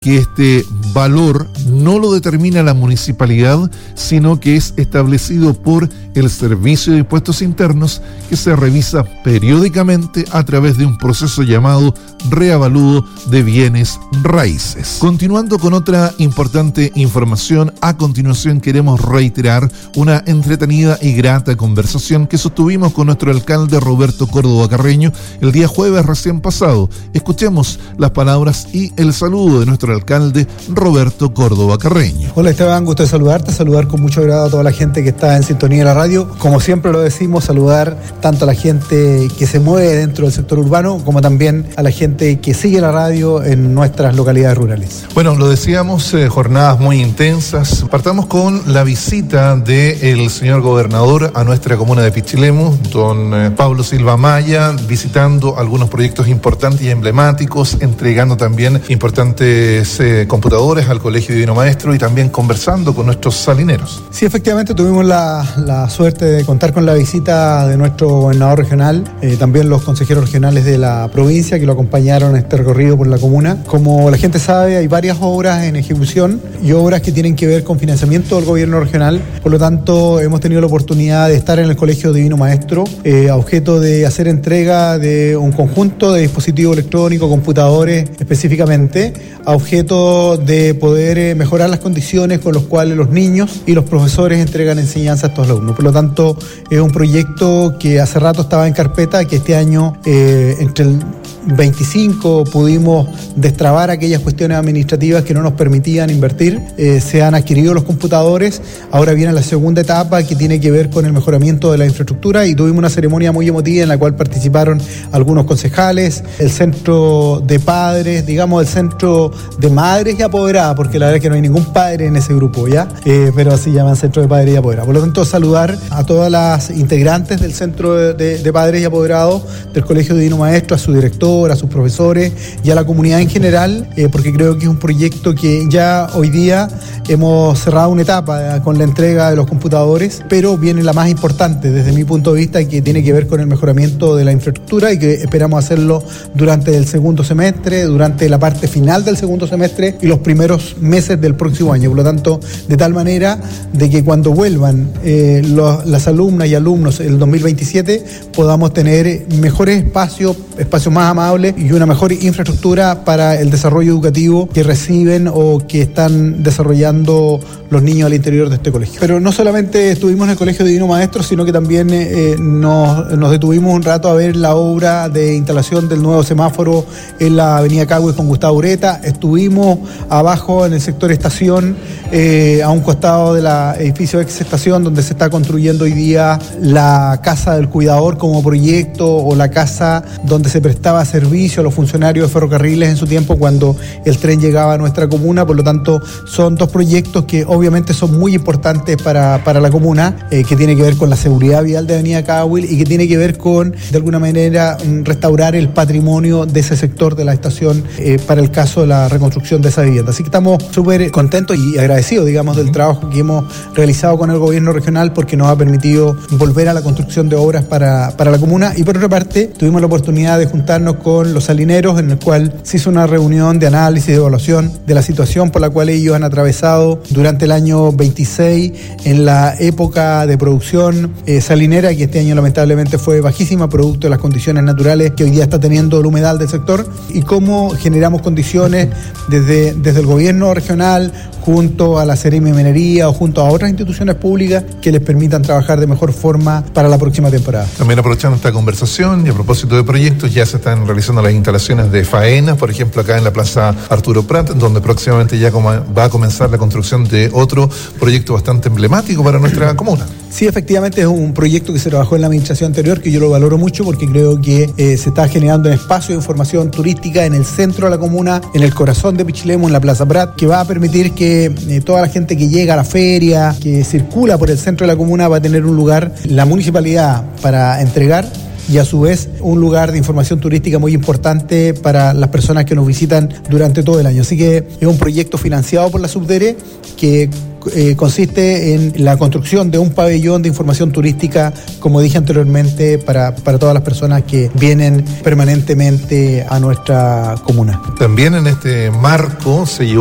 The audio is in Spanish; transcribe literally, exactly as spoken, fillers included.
que este valor no lo determina la municipalidad, sino que es establecido por el Servicio de Impuestos Internos, que se revisa periódicamente a través de un proceso llamado reavalúo de bienes raíces. Continuando con otra importante información, a continuación queremos reiterar una entretenida y grata conversación que sostuvimos con nuestro alcalde Roberto Córdoba Carreño el día jueves recién pasado. Escuchemos las palabras y el saludo de nuestro alcalde Roberto Córdoba Carreño. Hola Esteban, gusto de saludarte, saludar con mucho agrado a toda la gente que está en sintonía de la radio. Como siempre lo decimos, saludar tanto a la gente que se mueve dentro del sector urbano como también a la gente que sigue la radio en nuestras localidades rurales. Bueno, lo decíamos, eh, jornadas muy intensas. Partamos con la visita del señor gobernador a nuestra comuna de Pichilemu, don eh, Pablo Silva Maya, visitando algunos proyectos importantes y emblemáticos, entregando también importantes Eh, computadores al Colegio Divino Maestro y también conversando con nuestros salineros. Sí, efectivamente tuvimos la, la suerte de contar con la visita de nuestro gobernador regional, eh, también los consejeros regionales de la provincia que lo acompañaron en este recorrido por la comuna. Como la gente sabe, hay varias obras en ejecución y obras que tienen que ver con financiamiento del gobierno regional, por lo tanto hemos tenido la oportunidad de estar en el Colegio Divino Maestro eh, a objeto de hacer entrega de un conjunto de dispositivos electrónicos, computadores específicamente, a objeto de poder mejorar las condiciones con las cuales los niños y los profesores entregan enseñanza a estos alumnos. Por lo tanto, es un proyecto que hace rato estaba en carpeta, que este año, eh, entre el veinticinco pudimos destrabar aquellas cuestiones administrativas que no nos permitían invertir. Eh, se han adquirido los computadores, ahora viene la segunda etapa que tiene que ver con el mejoramiento de la infraestructura y tuvimos una ceremonia muy emotiva en la cual participaron algunos concejales, el centro de padres, digamos el centro de madres y apoderadas, porque la verdad es que no hay ningún padre en ese grupo, ¿ya? Eh, pero así llaman centro de padres y apoderadas. Por lo tanto, saludar a todas las integrantes del centro de, de, de padres y apoderados del Colegio Divino Maestro, a su director, a sus profesores y a la comunidad en general, eh, porque creo que es un proyecto que ya hoy día hemos cerrado una etapa eh, con la entrega de los computadores, pero viene la más importante desde mi punto de vista, que tiene que ver con el mejoramiento de la infraestructura y que esperamos hacerlo durante el segundo semestre, durante la parte final del segundo semestre y los primeros meses del próximo año. Por lo tanto, de tal manera de que cuando vuelvan eh, los, las alumnas y alumnos el dos mil veintisiete podamos tener mejores espacios, espacios más amables y una mejor infraestructura para el desarrollo educativo que reciben o que están desarrollando los niños al interior de este colegio. Pero no solamente estuvimos en el Colegio Divino Maestro, sino que también eh, nos, nos detuvimos un rato a ver la obra de instalación del nuevo semáforo en la avenida Caguas con Gustavo Ureta. Estuvimos abajo en el sector estación, eh, a un costado del edificio ex estación, donde se está construyendo hoy día la casa del cuidador como proyecto, o la casa donde se prestaba servicio a los funcionarios de ferrocarriles en su tiempo cuando el tren llegaba a nuestra comuna. Por lo tanto, son dos proyectos que obviamente son muy importantes para, para la comuna, eh, que tiene que ver con la seguridad vial de Avenida Cahuil y que tiene que ver con, de alguna manera, restaurar el patrimonio de ese sector de la estación eh, para el caso de la reconstrucción de esa vivienda. Así que estamos súper contentos y agradecidos, digamos, del trabajo que hemos realizado con el gobierno regional, porque nos ha permitido volver a la construcción de obras para, para la comuna. Y por otra parte, tuvimos la oportunidad de juntarnos con los salineros, en el cual se hizo una reunión de análisis y de evaluación de la situación por la cual ellos han atravesado durante el año veintiséis en la época de producción eh, salinera, que este año lamentablemente fue bajísima, producto de las condiciones naturales que hoy día está teniendo el humedal del sector, y cómo generamos condiciones desde, desde el gobierno regional, junto a la Seremi de Minería o junto a otras instituciones públicas que les permitan trabajar de mejor forma para la próxima temporada. También aprovechando esta conversación y a propósito de proyectos, ya se están realizando las instalaciones de faenas, por ejemplo acá en la Plaza Arturo Prat, donde próximamente ya va a comenzar la construcción de otro proyecto bastante emblemático para nuestra comuna. Sí, efectivamente es un proyecto que se trabajó en la administración anterior, que yo lo valoro mucho porque creo que eh, se está generando un espacio de información turística en el centro de la comuna, en el corazón de Pichilemu, en la Plaza Prat, que va a permitir que eh, toda la gente que llega a la feria, que circula por el centro de la comuna, va a tener un lugar, la municipalidad, para entregar, y a su vez un lugar de información turística muy importante para las personas que nos visitan durante todo el año. Así que es un proyecto financiado por la Subdere que eh, consiste en la construcción de un pabellón de información turística, como dije anteriormente, para, para todas las personas que vienen permanentemente a nuestra comuna. También en este marco se llevó